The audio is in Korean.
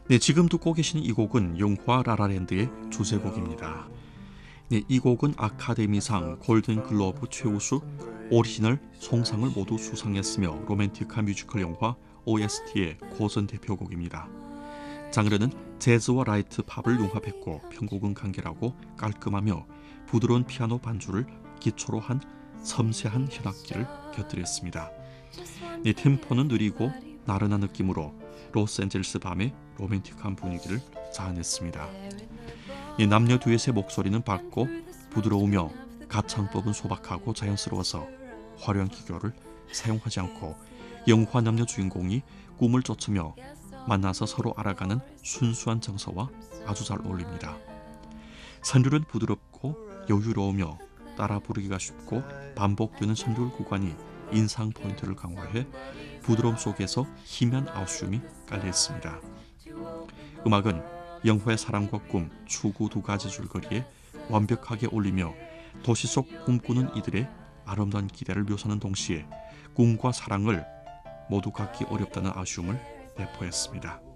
네, 지금 듣고 계시는 이 곡은 영화 라라랜드의 주제곡입니다. 네, 이 곡은 아카데미상 골든글로브 최우수 오리지널 송상을 모두 수상했으며 로맨틱한 뮤지컬 영화 OST의 고전 대표곡입니다. 장르는 재즈와 라이트 팝을 융합했고 편곡은 간결하고 깔끔하며 부드러운 피아노 반주를 기초로 한 섬세한 현악기를 곁들였습니다. 이 템포는 느리고 나른한 느낌으로 로스앤젤레스 밤의 로맨틱한 분위기를 자아냈습니다. 이 남녀 듀엣의 목소리는 밝고 부드러우며 가창법은 소박하고 자연스러워서 화려한 기교를 사용하지 않고 영화 남녀 주인공이 꿈을 쫓으며 만나서 서로 알아가는 순수한 정서와 아주 잘 어울립니다. 선율은 부드럽고 여유로우며 따라 부르기가 쉽고 반복되는 선율 구간이 인상 포인트를 강화해 부드러움 속에서 희미한 아우슈움이 깔려 있습니다. 음악은 영화의 사랑과 꿈, 추구 두 가지 줄거리에 완벽하게 어울리며 도시 속 꿈꾸는 이들의 아름다운 기대를 묘사하는 동시에 꿈과 사랑을 모두 갖기 어렵다는 아쉬움을 내포했습니다.